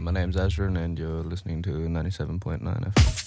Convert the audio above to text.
My name's Ezra, and you're listening to 97.9 FM.